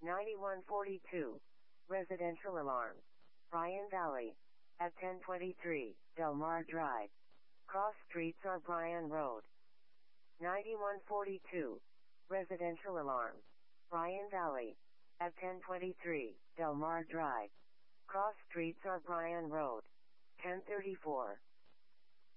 9142. Residential alarm. Bryan Valley. At 1023, Del Mar Drive. Cross streets are Bryan Road. 9142. Residential alarm. Bryan Valley. At 1023, Del Mar Drive. Cross streets are Bryan Road. 1034.